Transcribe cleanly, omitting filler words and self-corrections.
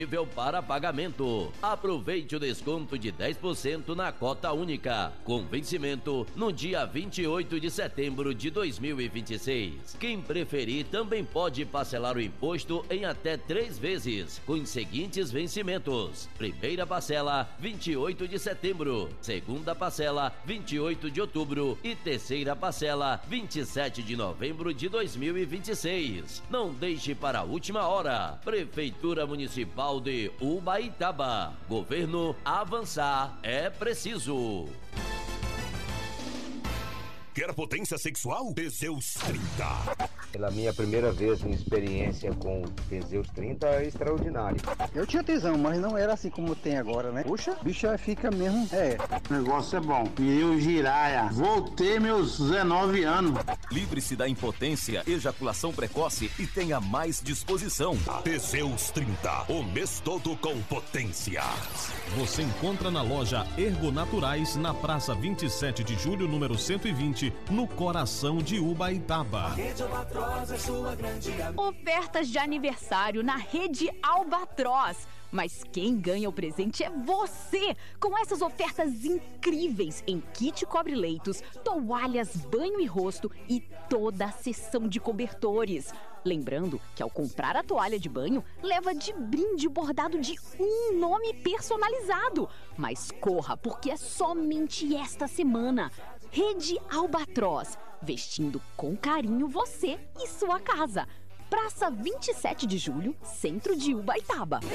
para pagamento. Aproveite o desconto de 10% na cota única, com vencimento no dia 28 de setembro de 2026. Quem preferir também pode parcelar o imposto em até 3 vezes, com os seguintes vencimentos: primeira parcela, 28 de setembro, segunda parcela, 28 de outubro e terceira parcela, 27 de novembro de 2026. Não deixe para a última hora. Prefeitura Municipal de Ubaitaba. Governo, avançar é preciso. Quer potência sexual? Teseus 30. Pela minha primeira vez em experiência com o Teseus 30 é extraordinário. Eu tinha tesão, mas não era assim como tem agora, né? Puxa, bicha fica mesmo. O negócio é bom. E eu giraia. Voltei meus 19 anos. Livre-se da impotência, ejaculação precoce e tenha mais disposição. Teseus 30, o mês todo com potência. Você encontra na loja Ergonaturais, na Praça 27 de Julho, número 120, no coração de Ubaitaba. Ofertas de aniversário na Rede Albatroz. Mas quem ganha o presente é você! Com essas ofertas incríveis em kit cobre-leitos, toalhas, banho e rosto e toda a seção de cobertores. Lembrando que ao comprar a toalha de banho, leva de brinde o bordado de um nome personalizado. Mas corra, porque é somente esta semana. Rede Albatroz, vestindo com carinho você e sua casa. Praça 27 de Julho, centro de Ubaitaba.